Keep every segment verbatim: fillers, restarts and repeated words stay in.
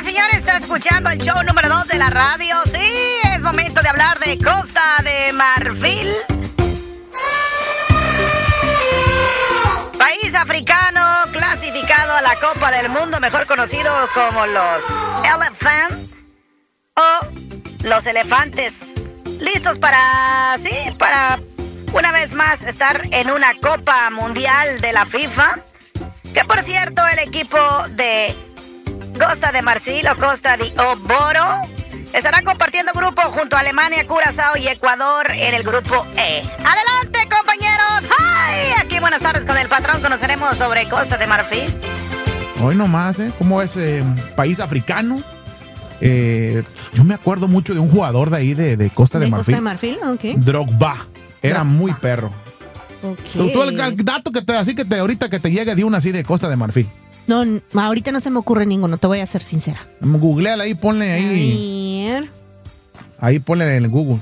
señores, está escuchando el show número dos de la radio. Sí, es momento de hablar de Costa de Marfil. País africano clasificado a la Copa del Mundo, mejor conocido como los Elephants o los Elefantes. Listos para, sí, para una vez más estar en una Copa Mundial de la FIFA. Que por cierto, el equipo de Costa de Marfil o Costa de Oboro estará compartiendo grupo junto a Alemania, Curazao y Ecuador en el grupo E. ¡Adelante, compañeros! ¡Ay! Aquí buenas tardes con el patrón. Conoceremos sobre Costa de Marfil. Hoy nomás, ¿eh? ¿Cómo es eh, país africano? Eh, yo me acuerdo mucho de un jugador de ahí de, de Costa de, ¿De Marfil. Costa de Marfil? Ok. Drogba. Era Drogba. muy perro. Ok. Tú, tú el, el dato que te, así que te, ahorita que te llegue de una así de Costa de Marfil. No, n- ahorita no se me ocurre ninguno, te voy a ser sincera. Googleala ahí, ponle ahí. A ver. Ahí ponle en el Google.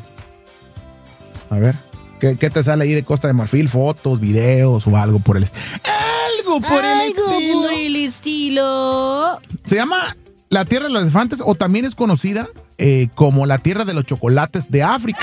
A ver. ¿Qué, qué te sale ahí de Costa de Marfil? Fotos, videos o algo por el estilo. Algo por el Algo estilo. por el estilo. Se llama la Tierra de los Elefantes o también es conocida eh, como la Tierra de los Chocolates de África.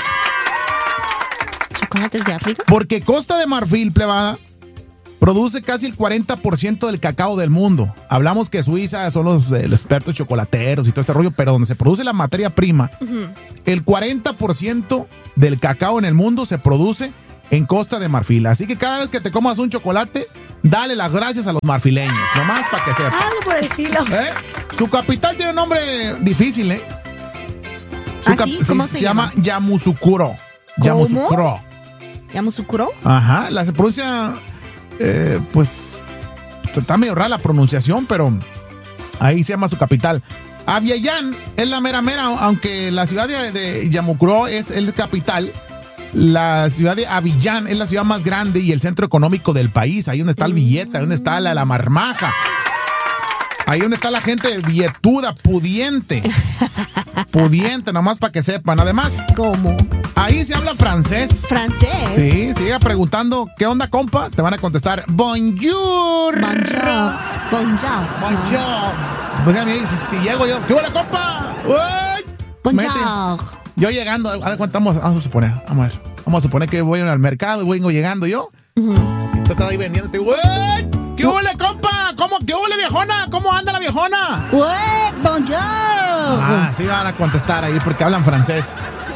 ¿Chocolates de África? Porque Costa de Marfil, plebada, produce casi el cuarenta por ciento del cacao del mundo. Hablamos que Suiza son los, eh, los expertos chocolateros y todo este rollo, pero donde se produce la materia prima, Uh-huh. el cuarenta por ciento del cacao en el mundo se produce en Costa de Marfil. Así que cada vez que te comas un chocolate, dale las gracias a los marfileños, nomás para que sepas. Algo por el estilo. ¿Eh? Su capital tiene un nombre difícil, ¿eh? Su ¿Ah, cap- sí? ¿Cómo se llama? Yamoussoukro. ¿Cómo? Yamoussoukro. ¿Yamoussoukro? Ajá, la se pronuncia, eh, pues, está medio rara la pronunciación, pero ahí se llama su capital. Abiyán es la mera mera, aunque la ciudad de, de Yamoussoukro es el capital. La ciudad de Abiyán es la ciudad más grande y el centro económico del país. Ahí donde está el billete, ahí donde está la, la marmaja. Ahí donde está la gente billetuda, pudiente. Pudiente, nomás para que sepan. Además, ¿Cómo? ahí se habla francés. ¿Francés? Sí, si llega preguntando, ¿qué onda, compa? Te van a contestar, bonjour. Bonjour. Bonjour. Bonjour. Pues a mí, si, si llego yo, ¿qué onda, compa? Uy. Mete. Bonjour. Yo llegando, ¿a cuánto vamos, vamos a suponer? Vamos a ver. Vamos a suponer que voy al mercado, vengo llegando yo. Uh-huh. Y tú estás ahí vendiéndote, ¡uy! ¿Qué huele, compa? ¿Cómo? ¿Qué huele, viejona? ¿Cómo anda la viejona? Ouais, bonjour. Ah, sí van a contestar ahí porque hablan francés.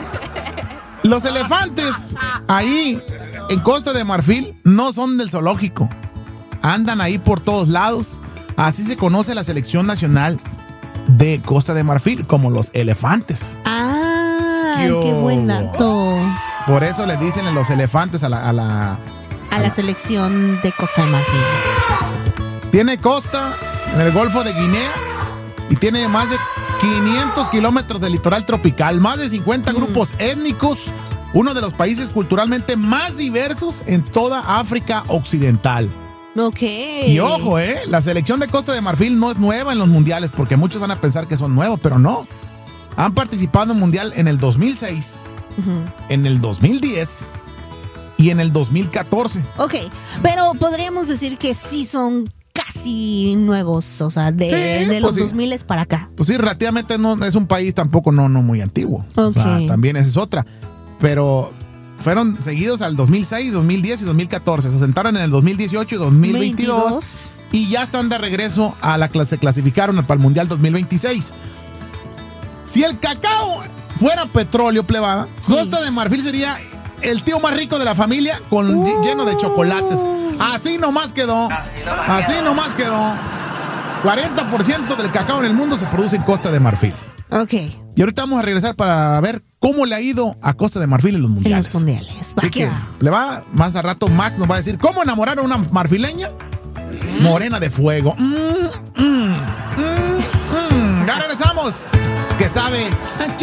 Los elefantes ahí en Costa de Marfil no son del zoológico. Andan ahí por todos lados. Así se conoce la selección nacional de Costa de Marfil como los elefantes. Ah, ¿Qué qué buen hubo? dato. Por eso le dicen los elefantes a la... A la A la selección de Costa de Marfil. tiene costa en el Golfo de Guinea y tiene más de quinientos kilómetros de litoral tropical, más de cincuenta Mm. grupos étnicos, uno de los países culturalmente más diversos en toda África Occidental. Ok. Y ojo, eh, la selección de Costa de Marfil no es nueva en los mundiales, porque muchos van a pensar que son nuevos, pero no. Han participado en mundial en el dos mil seis, Ujú. en el dos mil diez y en el dos mil catorce. Ok, pero podríamos decir que sí son casi nuevos, o sea, de, Sí, de pues los sí. dos mil para acá. Pues sí, relativamente no es un país tampoco no, no muy antiguo. O sea, Ok. también esa es otra. Pero fueron seguidos al dos mil seis, dos mil diez y dos mil catorce. Se sentaron en el dos mil dieciocho y dos mil veintidós. veintidós. Y ya están de regreso a la clase. Se clasificaron para el Mundial dos mil veintiséis. Si el cacao fuera petróleo, plebada, Sí. Costa de Marfil sería el tío más rico de la familia con Uh. lleno de chocolates. Así nomás quedó. Así nomás quedó. cuarenta por ciento del cacao en el mundo se produce en Costa de Marfil. Ok, Y ahorita vamos a regresar para ver cómo le ha ido a Costa de Marfil en los en mundiales. los mundiales. Va Así que que va. le va más a rato. Max nos va a decir cómo enamorar a una marfileña morena de fuego. Mm, mm, mm, mm. Ya regresamos. Que sabe a